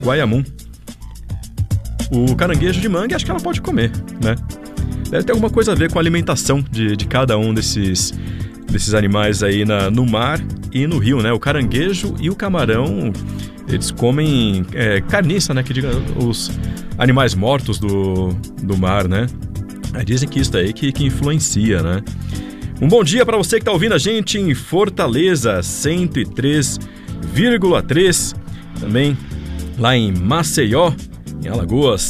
Guaiamum. O caranguejo de mangue, acho que ela pode comer, né? Deve ter alguma coisa a ver com a alimentação de cada um desses animais aí no mar e no rio, né? O caranguejo e o camarão, eles comem carniça, né? Que diga os animais mortos do mar, né? Dizem que isso daí que influencia, né? Um bom dia para você que está ouvindo a gente em Fortaleza, 103,3. Também lá em Maceió, em Alagoas,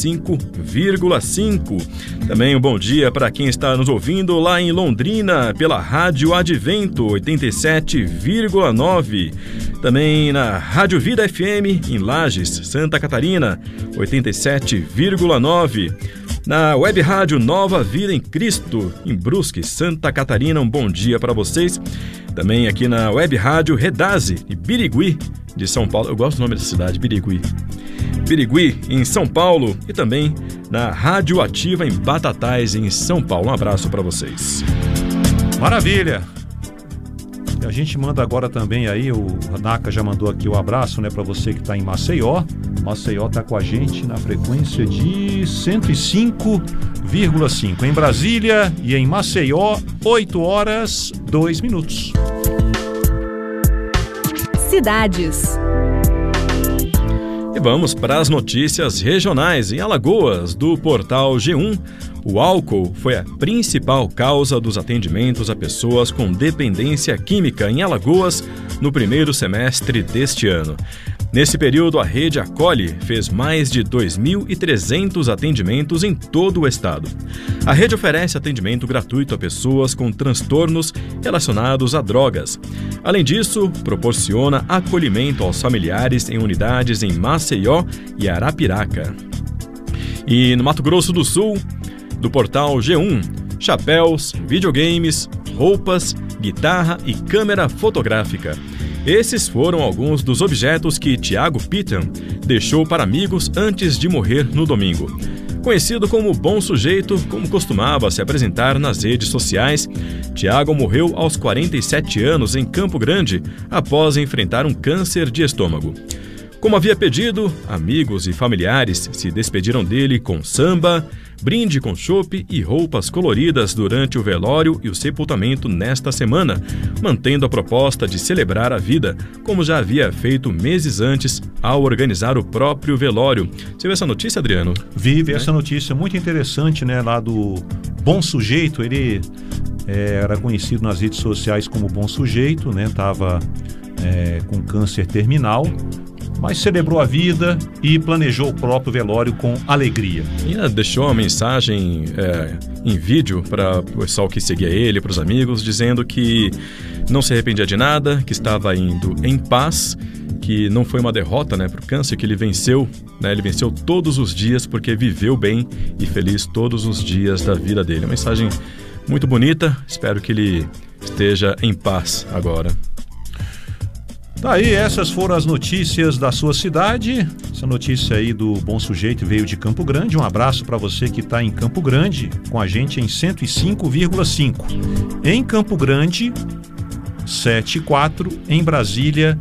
105,5. Também um bom dia para quem está nos ouvindo lá em Londrina, pela Rádio Advento, 87,9. Também na Rádio Vida FM, em Lages, Santa Catarina, 87,9. Na Web Rádio Nova Vida em Cristo, em Brusque, Santa Catarina, um bom dia para vocês. Também aqui na Web Rádio Redase, em Birigui, de São Paulo. Eu gosto do nome da cidade, Birigui. Birigui, em São Paulo. E também na Rádio Ativa, em Batatais, em São Paulo. Um abraço para vocês. Maravilha! E a gente manda agora também aí, o Naka já mandou aqui o abraço, né, para você que está em Maceió. Maceió está com a gente na frequência de 105,5. Em Brasília e em Maceió, 8h02. Cidades. E vamos para as notícias regionais. Em Alagoas, do portal G1, o álcool foi a principal causa dos atendimentos a pessoas com dependência química em Alagoas no primeiro semestre deste ano. Nesse período, a rede Acolhe fez mais de 2.300 atendimentos em todo o estado. A rede oferece atendimento gratuito a pessoas com transtornos relacionados a drogas. Além disso, proporciona acolhimento aos familiares em unidades em Maceió e Arapiraca. E no Mato Grosso do Sul, do portal G1, chapéus, videogames, roupas, guitarra e câmera fotográfica. Esses foram alguns dos objetos que Tiago Pitton deixou para amigos antes de morrer no domingo. Conhecido como bom sujeito, como costumava se apresentar nas redes sociais, Tiago morreu aos 47 anos em Campo Grande após enfrentar um câncer de estômago. Como havia pedido, amigos e familiares se despediram dele com samba, brinde com chopp e roupas coloridas durante o velório e o sepultamento nesta semana, mantendo a proposta de celebrar a vida, como já havia feito meses antes ao organizar o próprio velório. Você viu essa notícia, Adriano? Vi essa notícia muito interessante, né, lá do Bom Sujeito. Ele era conhecido nas redes sociais como Bom Sujeito, né, estava com câncer terminal, mas celebrou a vida e planejou o próprio velório com alegria. E deixou uma mensagem em vídeo para o pessoal que seguia ele, para os amigos, dizendo que não se arrependia de nada, que estava indo em paz, que não foi uma derrota, né, para o câncer, que ele venceu, né, ele venceu todos os dias porque viveu bem e feliz todos os dias da vida dele. Uma mensagem muito bonita, espero que ele esteja em paz agora. Daí, essas foram as notícias da sua cidade. Essa notícia aí do Bom Sujeito veio de Campo Grande. Um abraço para você que está em Campo Grande, com a gente em 105,5. Em Campo Grande, 7,4. Em Brasília,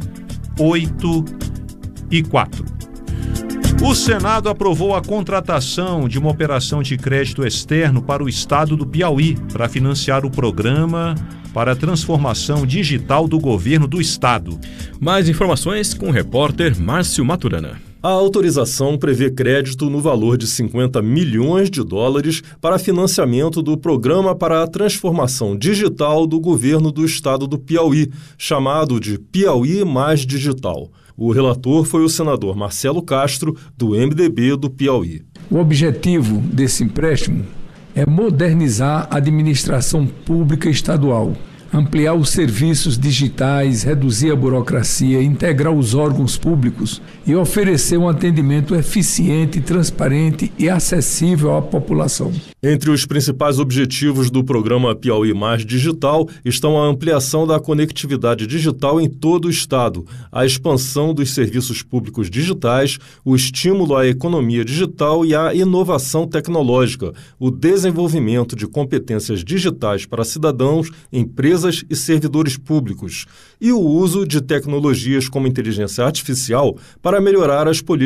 8,4. O Senado aprovou a contratação de uma operação de crédito externo para o estado do Piauí para financiar o programa para a transformação digital do governo do estado. Mais informações com o repórter Márcio Maturana. A autorização prevê crédito no valor de 50 milhões de dólares para financiamento do Programa para a Transformação Digital do Governo do Estado do Piauí, chamado de Piauí Mais Digital. O relator foi o senador Marcelo Castro, do MDB do Piauí. O objetivo desse empréstimo é modernizar a administração pública estadual, ampliar os serviços digitais, reduzir a burocracia, integrar os órgãos públicos e oferecer um atendimento eficiente, transparente e acessível à população. Entre os principais objetivos do programa Piauí Mais Digital estão a ampliação da conectividade digital em todo o estado, a expansão dos serviços públicos digitais, o estímulo à economia digital e a inovação tecnológica, o desenvolvimento de competências digitais para cidadãos, empresas e servidores públicos, e o uso de tecnologias como inteligência artificial para melhorar as políticas